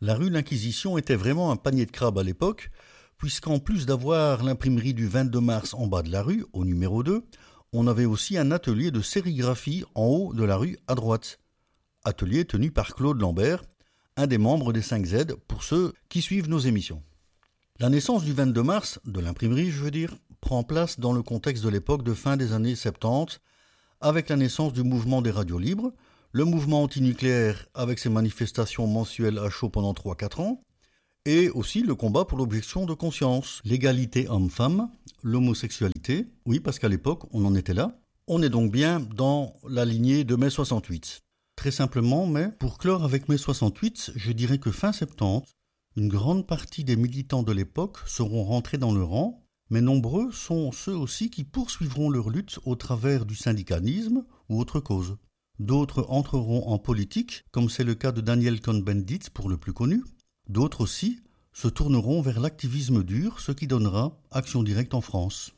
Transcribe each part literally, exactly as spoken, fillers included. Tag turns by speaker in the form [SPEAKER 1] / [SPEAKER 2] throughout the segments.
[SPEAKER 1] La rue L'Inquisition était vraiment un panier de crabes à l'époque, puisqu'en plus d'avoir l'imprimerie du vingt-deux mars en bas de la rue, au numéro deux, on avait aussi un atelier de sérigraphie en haut de la rue à droite. Atelier tenu par Claude Lambert, un des membres des cinq Z pour ceux qui suivent nos émissions. La naissance du vingt-deux mars, de l'imprimerie je veux dire, prend place dans le contexte de l'époque de fin des années soixante-dix, avec la naissance du mouvement des radios libres, le mouvement antinucléaire avec ses manifestations mensuelles à chaud pendant trois à quatre ans, et aussi le combat pour l'objection de conscience, l'égalité homme-femme, l'homosexualité, oui parce qu'à l'époque on en était là. On est donc bien dans la lignée de mai soixante-huit. Très simplement, mais pour clore avec mai soixante-huit, je dirais que fin septembre, une grande partie des militants de l'époque seront rentrés dans le rang, mais nombreux sont ceux aussi qui poursuivront leur lutte au travers du syndicalisme ou autre cause. D'autres entreront en politique, comme c'est le cas de Daniel Cohn-Bendit pour le plus connu. D'autres aussi se tourneront vers l'activisme dur, ce qui donnera Action Directe en France.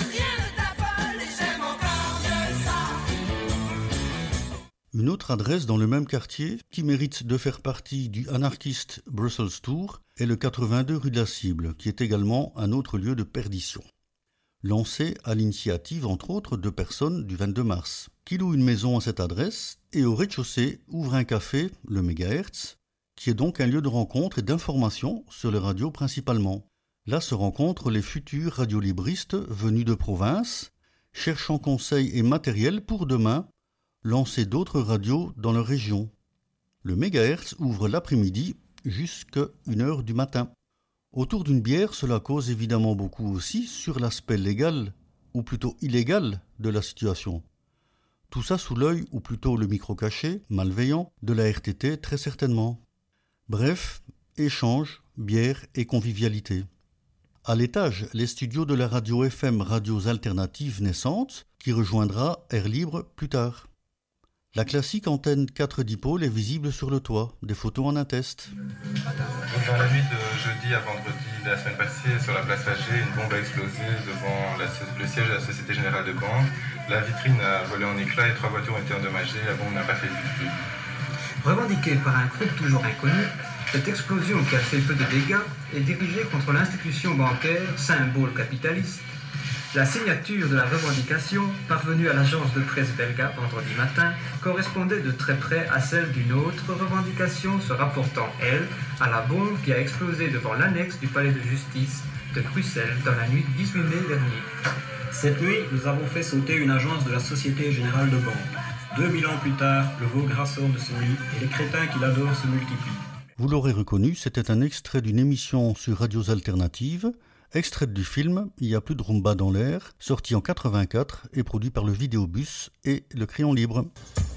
[SPEAKER 1] Une autre adresse dans le même quartier qui mérite de faire partie du anarchiste Brussels Tour est le quatre-vingt-deux rue de la Cible, qui est également un autre lieu de perdition. Lancé à l'initiative, entre autres, de personnes du vingt-deux mars, qui louent une maison à cette adresse et au rez-de-chaussée ouvre un café, le Mégahertz, qui est donc un lieu de rencontre et d'information sur les radios principalement. Là se rencontrent les futurs radiolibristes venus de province, cherchant conseils et matériel pour demain lancer d'autres radios dans leur région. Le Mégahertz ouvre l'après-midi jusqu'à une heure du matin. Autour d'une bière, cela cause évidemment beaucoup aussi sur l'aspect légal, ou plutôt illégal, de la situation. Tout ça sous l'œil, ou plutôt le micro caché, malveillant, de la R T T très certainement. Bref, échange, bière et convivialité. À l'étage, les studios de la radio F M Radios Alternatives naissante, qui rejoindra Air Libre plus tard. La classique antenne quatre dipôles est visible sur le toit, des photos en attestent.
[SPEAKER 2] Dans la nuit de jeudi à vendredi de la semaine passée, sur la place Agé, une bombe a explosé devant la, le siège de la Société Générale de Banque. La vitrine a volé en éclats et trois voitures ont été endommagées. La bombe n'a pas fait de victime.
[SPEAKER 3] Revendiquée par un groupe toujours inconnu, cette explosion qui a fait peu de dégâts est dirigée contre l'institution bancaire, symbole capitaliste. La signature de la revendication, parvenue à l'agence de presse belga vendredi matin, correspondait de très près à celle d'une autre revendication se rapportant, elle, à la bombe qui a explosé devant l'annexe du palais de justice de Bruxelles dans la nuit du dix-huit mai dernier.
[SPEAKER 4] Cette nuit, nous avons fait sauter une agence de la Société Générale de Banque. deux mille ans plus tard, le veau gras sort de son lit et les crétins qui l'adorent se multiplient.
[SPEAKER 1] Vous l'aurez reconnu, c'était un extrait d'une émission sur Radios Alternatives, extrait du film « Il y a plus de rumba dans l'air », sorti en quatre-vingt-quatre et produit par le Vidéobus et le Crayon Libre.